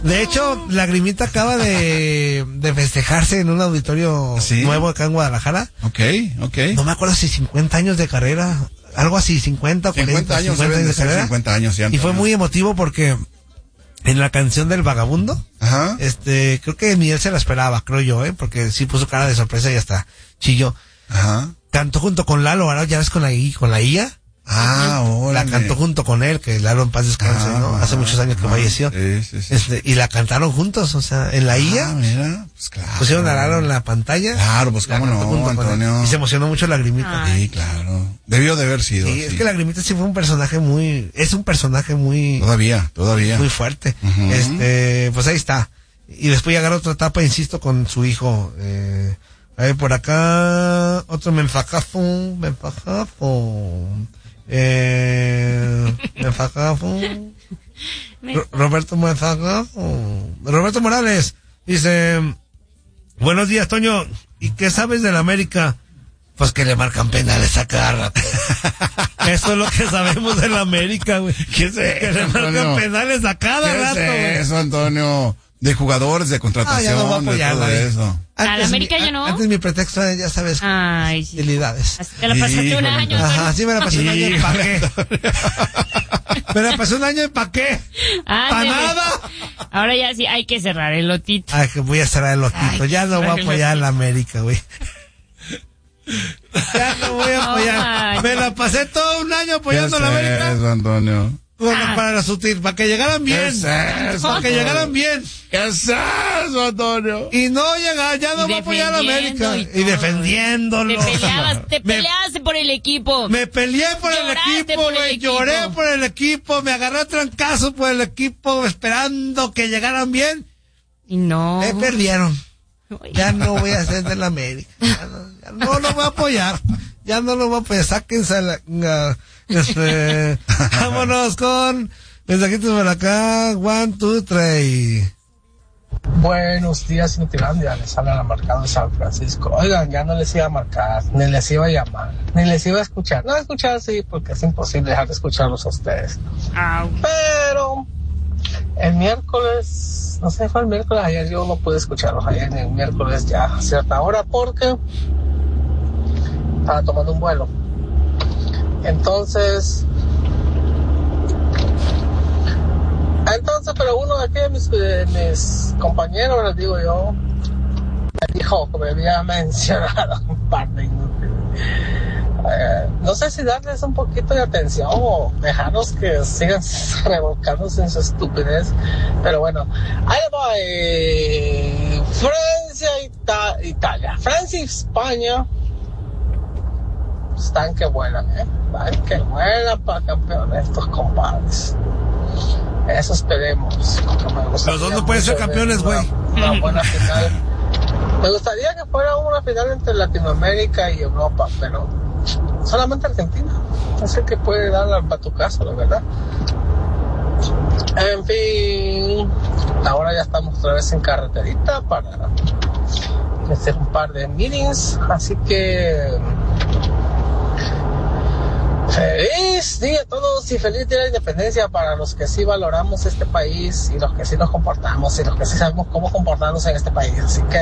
De hecho, Lagrimita acaba de festejarse en un auditorio nuevo acá en Guadalajara. Ok. No me acuerdo si 50 años de carrera, algo así, 50 o 40 años, 50 años de carrera. 50 años, sí, y fue muy emotivo porque en la canción del Vagabundo, ajá, creo que ni él se la esperaba, creo yo, porque sí puso cara de sorpresa y hasta chilló. Ajá. Cantó junto con Lalo, ahora ya ves con la IA. La cantó junto con él, que Lalo en paz descanse, ¿no? Hace muchos años que falleció. Sí. Y la cantaron juntos, o sea, en la IA. Mira, pues claro. Pusieron a Lalo en la pantalla. Claro, pues cómo no, Antonio. Y se emocionó mucho Lagrimita. Sí, claro. Debió de haber sido. Sí, es que Lagrimita sí fue un personaje es un personaje muy... Todavía. Muy fuerte. Pues ahí está. Y después ya agarró otra etapa, insisto, con su hijo. A ver, por acá, otro mensajazo. Roberto Morales dice: buenos días, Toño, ¿y qué sabes del América? Pues que le marcan penales a cada rato. Eso es lo que sabemos del América, güey. ¿Qué es eso, que le marcan penales a cada rato, güey. Eso, Antonio? De jugadores, de contratación, ya no voy a apoyar, de todo eso. A la América ya no. Antes mi pretexto, ya sabes, utilidades. Así te la pasaste un año. Ajá, sí me la pasé un año, ¿y para qué? Me la pasé un año, ¿y para qué? ¿Para nada? Ahora ya sí hay que cerrar el lotito. Que voy a cerrar el lotito. Ya no voy a apoyar a la América, güey. Ya no voy a apoyar. Me la pasé todo un año apoyando a la América. Eso, Antonio. Para que llegaran bien. ¿Qué es eso? Para que llegaran bien. ¿Qué es eso, Antonio? Y no llegar, ya no voy a apoyar a la América. Y defendiéndolo. Te peleaste por el equipo. Me peleé por el equipo, güey. Lloré por el equipo. Me agarré a trancazos por el equipo, esperando que llegaran bien. Y no. Me perdieron. Ya no voy a hacer de la América. Ya no lo voy a apoyar. Ya no lo voy a apoyar. Sáquense vámonos con mensajitos por acá. 1, 2, 3. Buenos días, Inutilandia. Les habla la marcada de San Francisco. Oigan, ya no les iba a marcar, ni les iba a llamar, ni les iba a escuchar. No, escuchar sí, porque es imposible dejar de escucharlos a ustedes. Pero el miércoles, no sé, fue el miércoles, ayer yo no pude escucharlos, ayer ni el miércoles ya a cierta hora, porque estaba tomando un vuelo. Entonces, pero uno de aquí de mis compañeros, les digo yo, me dijo que me había mencionado un par de inútiles. No sé si darles un poquito de atención o dejarlos que sigan revolcándose en su estupidez, pero bueno, ahí va. Francia, Italia. Francia y España están que vuelan, están que vuelan para campeones estos compadres. Eso esperemos. Los dos no pueden ser campeones, güey. Una buena final. Me gustaría que fuera una final entre Latinoamérica y Europa, pero solamente Argentina es el que puede dar al batucazo, la verdad. En fin, ahora ya estamos otra vez en carreterita para hacer un par de meetings, así que feliz día a todos y feliz día de la independencia para los que sí valoramos este país y los que sí nos comportamos y los que sí sabemos cómo comportarnos en este país. Así que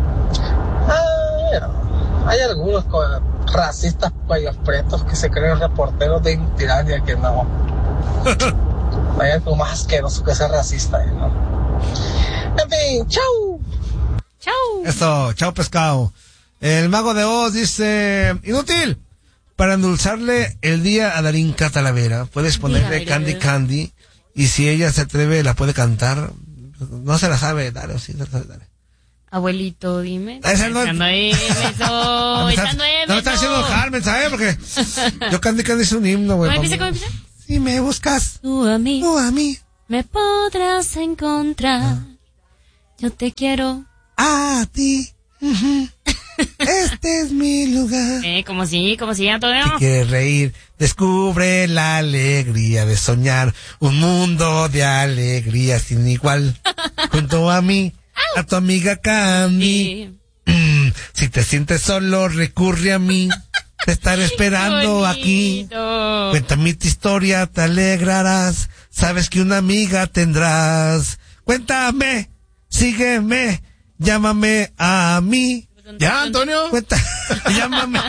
hay algunos racistas cuellos pretos que se creen reporteros de Inutilandia que no. Hay algo más asqueroso que ser racista, ¿no? En fin, chau. Eso, chao pescado. El mago de Oz dice: inútil. Para endulzarle el día a Darinka Talavera, puedes ponerle Candy Candy, y si ella se atreve, la puede cantar. No se la sabe, dale, o sí, dale. Abuelito, dime. No me está haciendo enojar, mensaje, porque yo Candy Candy es un himno, güey. ¿Cómo empieza? Si me buscas, tú a mí, me podrás encontrar. Yo te quiero a ti. Este es mi lugar. Como si, Antonio. Si quieres reír, descubre la alegría de soñar un mundo de alegría sin igual. Junto a mí, a tu amiga Candy. Si te sientes solo, recurre a mí. Te estaré esperando aquí. Cuéntame tu historia, te alegrarás. Sabes que una amiga tendrás. Cuéntame, sígueme, llámame a mí. ¿Ya, Antonio? Llámame.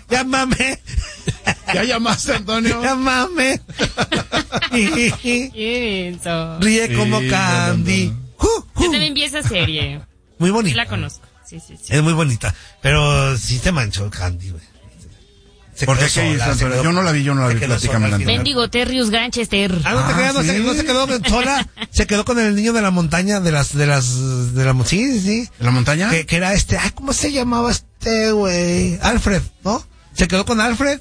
¿Ya llamaste, Antonio? Llámame. Eso. Ríe como Sí, Candy. Yo también vi esa serie. Muy Sí bonita. la conozco. Sí. Es muy bonita. Pero sí se manchó Candy, güey. Se ¿Por qué quedó qué hizo, sola, se Antonio? quedó- Yo no la vi, se quedó platícame, sola, Antonio. Bendigo Terrius Granchester. no te creas, no, ¿sí? no se quedó sola, se quedó con el niño de la montaña, sí. ¿En la montaña? Que era ¿cómo se llamaba este güey? Alfred, ¿no? Se quedó con Alfred.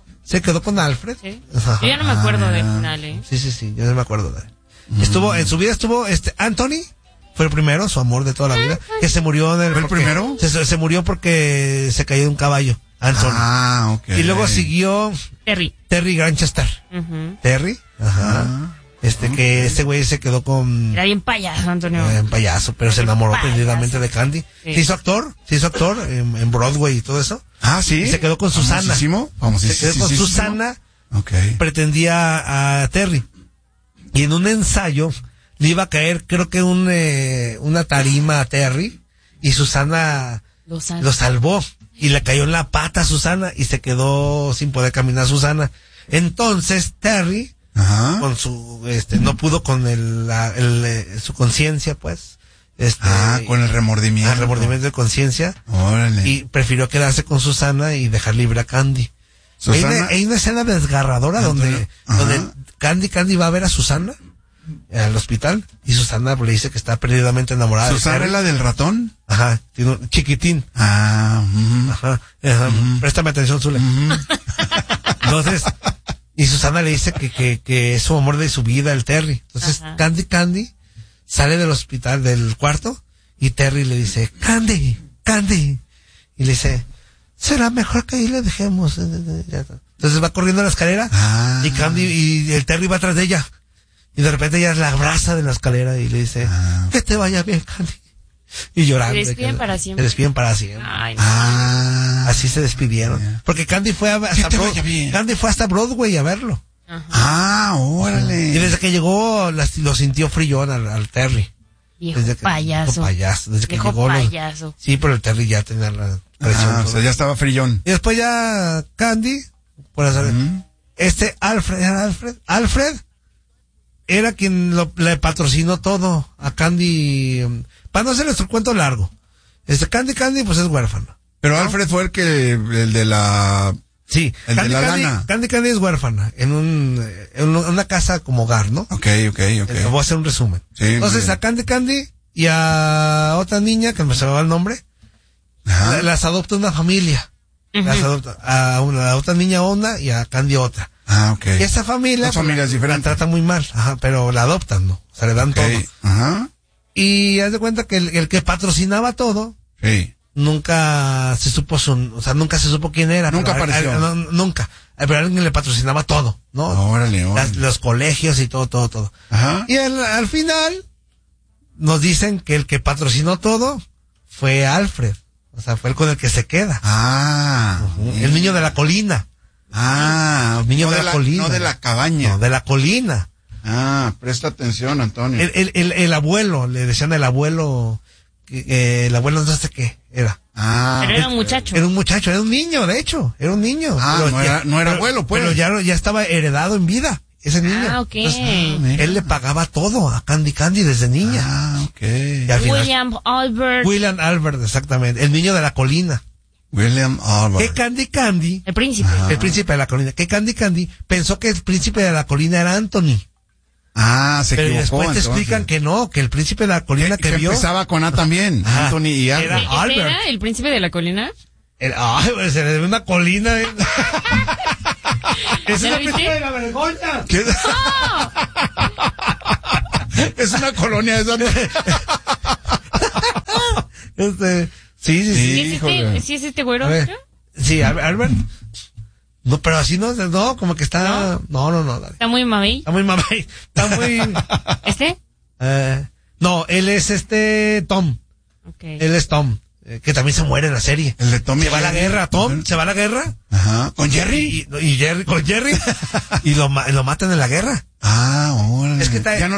Sí. Ajá. Yo ya no me acuerdo del final, Sí, yo no me acuerdo de él. En su vida estuvo, Anthony, fue el primero, su amor de toda la vida, que se murió en el... ¿Fue el primero? Se murió porque se cayó de un caballo, Anthony. Ah, ok. Y luego siguió Terry. Granchester. Ujú. Terry, ajá. Que este güey se quedó con... Era bien payaso, Antonio. Un payaso, pero se enamoró Payaso. perdidamente de Candy. Sí. Se hizo actor en Broadway y todo eso. Ah, sí. Y se quedó con Susana. ¿Famosísimo? Se quedó con Susana, Ok. pretendía a Terry. Y en un ensayo le iba a caer, creo que una tarima a Terry, y Susana Lo salvó. Y le cayó en la pata a Susana y se quedó sin poder caminar Susana. Entonces Terry, Ajá. con su, no pudo con su conciencia, pues. Con el remordimiento. El remordimiento de conciencia. Órale. Y prefirió quedarse con Susana y dejar libre a Candy. Susana. Hay una escena desgarradora Antonio. donde Ajá. Candy va a ver a Susana al hospital y Susana le dice que está perdidamente enamorada ¿Susana de es Terry. la del ratón? Ajá, tiene un chiquitín. Ah, Ajá. Préstame atención, Zule. Entonces, y Susana le dice que es su amor de su vida, el Terry. Entonces, Ajá. Candy sale del hospital, del cuarto, y Terry le dice, Candy. Y le dice, será mejor que ahí le dejemos. Entonces va corriendo a la escalera, Ah. y Candy, y el Terry va atrás de ella. Y de repente ella la abraza de la escalera y le dice, que te vaya bien, Candy. Y llorando. Se despiden para siempre. Se despiden para siempre. Ay, no. Así se despidieron. Porque Candy fue te vaya bien. Candy fue hasta Broadway a verlo. Ah, órale. Y desde que llegó lo sintió frillón al Terry. Viejo Desde que, payaso. Desde que Viejo llegó. payaso. Sí, pero el Terry ya tenía la presión. Ah, o todo. sea, ya estaba frillón. Y después ya Candy, por hacer, Alfred era quien le patrocinó todo a Candy. Para no hacerles el cuento largo. Candy pues es huérfano. Pero Alfred fue el de la... Sí, El de la lana. Candy es huérfana en una casa como hogar, ¿no? Ok. Voy a hacer un resumen. Sí, muy Entonces bien. a Candy y a otra niña, que no se me va el nombre, Ajá. las adopta una familia. Las adopta a otra niña una y a Candy otra. Ah, ok. Y esa familia, Dos familias la diferentes. trata muy mal, pero la adoptan, ¿no? O sea, le dan Ok. todo. Ajá. Y haz de cuenta que el que patrocinaba todo, Sí. nunca se supo nunca se supo quién era. Nunca pero apareció. Nunca. Pero alguien le patrocinaba todo, ¿no? Órale. Los colegios y todo. Ajá. Y al final nos dicen que el que patrocinó todo fue Alfred. O sea, fue el con el que se queda. Ah. El niño de la colina. Ah. El niño no de la colina. No de la cabaña. No, de la colina. Ah, presta atención, Antonio. El abuelo, le decían el abuelo no sé qué era. Ah. Pero era un muchacho. Era un muchacho, era un niño, de hecho, era un niño. Ah, Pero no era abuelo, pues. Pero ya estaba heredado en vida, ese niño. Ah, ok. mira. Él le pagaba todo a Candy desde niña. Ah, ok. Y al final- William Albert. Exactamente, el niño de la colina. William Que Albert. Candy, El príncipe. el príncipe de la colina, que Candy pensó que el príncipe de la colina era Anthony. Ah, se Pero equivocó. después te entonces. explican que no, que el príncipe de la colina que vio. empezaba con A también. Ajá. Anthony y Albert. Era- ¿Este Albert. era el príncipe de la colina? Pues, se le ve una colina. Es ¿Ya una lo viste? príncipe de la vergüenza. ¿Qué? Es una colonia esa. Sí. ¿Sí Híjole. es este güero? A ver. Sí, Albert. No, pero así no, como que está. No, dale. Está muy mamey. Está muy mamá. Está muy. ¿Este? No, él es Tom. Ok. Él es Tom. Que también se muere en la serie. El de Tommy Se va a la Jerry. guerra, Tom. Se va a la guerra. Ajá. ¿Con Jerry? Y Jerry, con Jerry. Y lo matan en la guerra. Ah, órale. Es que ya no